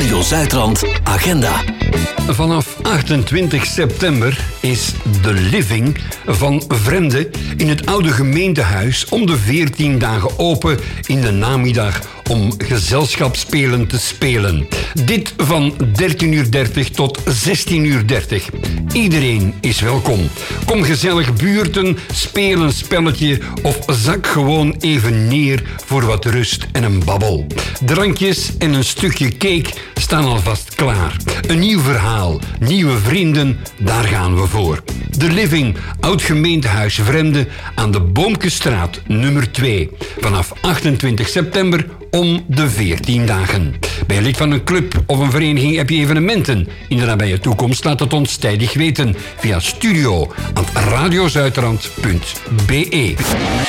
Radio Zuidrand agenda. Vanaf 28 september is The Living van Vremde in het oude gemeentehuis om de 14 dagen open in de namiddag om gezelschapsspelen te spelen. Dit van 13:30 tot 16:30. Iedereen is welkom. Kom gezellig buurten, speel een spelletje of zak gewoon even neer voor wat rust en een babbel. Drankjes en een stukje cake staan alvast klaar. Een nieuw verhaal, nieuwe vrienden, daar gaan we voor. The Living, oud gemeentehuis Vremde aan de Boomkestraat nummer 2. Vanaf 28 september om de 14 dagen. Ben je lid van een club of een vereniging, heb je evenementen in de nabije toekomst? Laat het ons tijdig weten via studio@radiozuidrand.be.